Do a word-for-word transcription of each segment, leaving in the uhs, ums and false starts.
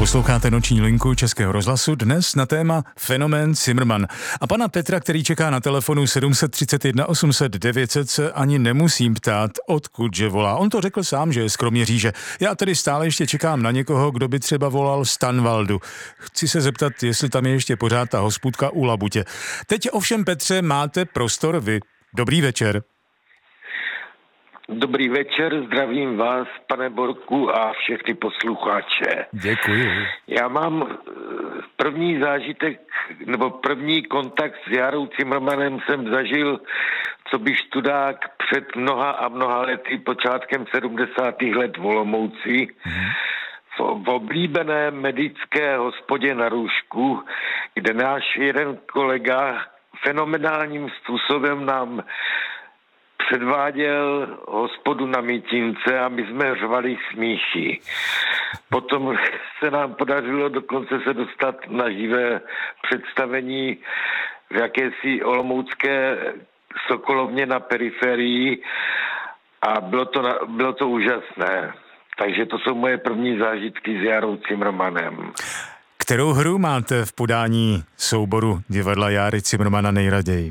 Posloucháte Noční linku Českého rozhlasu, dnes na téma fenomén Cimrman. A pana Petra, který čeká na telefonu sedm set třicet jedna osm set devět set, se ani nemusím ptát, odkud že volá. On to řekl sám, že je z Kroměříže. Já tedy stále ještě čekám na někoho, kdo by třeba volal z Tanvaldu. Chci se zeptat, jestli tam je ještě pořád ta hospůdka u Labutě. Teď ovšem, Petře, máte prostor vy. Dobrý večer. Dobrý večer, zdravím vás, pane Borku, a všechny posluchače. Děkuji. Já mám první zážitek, nebo první kontakt s Járou Cimrmanem jsem zažil, co by studák před mnoha a mnoha lety, počátkem sedmdesátých let v Olomouci, mm. v, v oblíbené medické hospodě na Růžku, kde náš jeden kolega fenomenálním způsobem nám předváděl hospodu na Mítince a my jsme řvali smíchy. Potom se nám podařilo dokonce se dostat na živé představení v jakési olomoucké sokolovně na periferii a bylo to, bylo to úžasné. Takže to jsou moje první zážitky s Járou Cimrmanem. Kterou hru máte v podání souboru divadla Járy Cimrmana nejraději?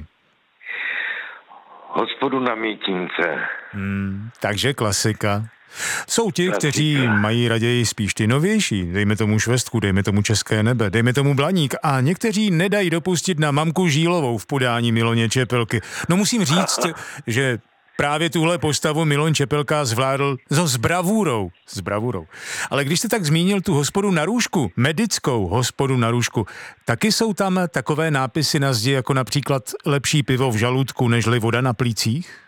Hospodu na Mítince. Hmm, takže klasika. Jsou ti, klasika. Kteří mají raději spíš ty novější, dejme tomu Švestku, dejme tomu České nebe, dejme tomu Blaník, a někteří nedají dopustit na mamku Žílovou v podání Miloně Čepelky. No musím říct, že právě tuhle postavu Miloň Čepelka zvládl so s bravůrou. S bravůrou. Ale když jste tak zmínil tu hospodu na Růžku, medickou hospodu na Růžku, taky jsou tam takové nápisy na zdi, jako například lepší pivo v žaludku, nežli voda na plících?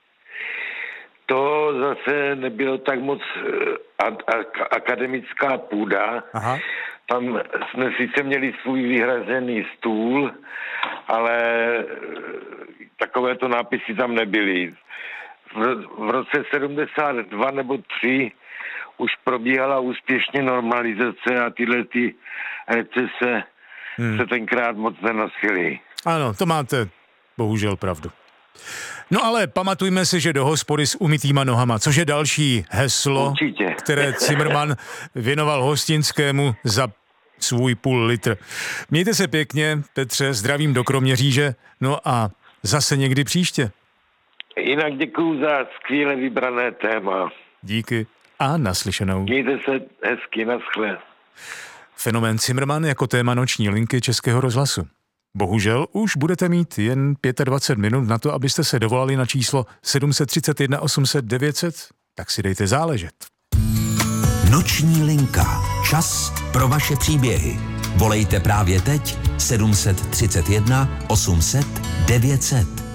To zase nebylo tak moc a- a- akademická půda. Aha. Tam jsme sice měli svůj vyhrazený stůl, ale takovéto nápisy tam nebyly. V roce sedmdesát dva nebo tři už probíhala úspěšně normalizace a tyhle ty recese hmm. se tenkrát moc nenosily. Ano, to máte bohužel pravdu. No ale pamatujme si, že do hospody s umytýma nohama, což je další heslo, Určitě. které Cimrman věnoval hostinskému za svůj půl litr. Mějte se pěkně, Petře, zdravím do Kroměříže, no a zase někdy příště. Jinak děkuju za skvěle vybrané téma. Díky a naslyšenou. Mějte se hezky, naschle. Fenomén Cimrman jako téma Noční linky Českého rozhlasu. Bohužel už budete mít jen dvacet pět minut na to, abyste se dovolali na číslo sedm set třicet jedna osm set devět set, tak si dejte záležet. Noční linka. Čas pro vaše příběhy. Volejte právě teď sedm set třicet jedna osm set devět set.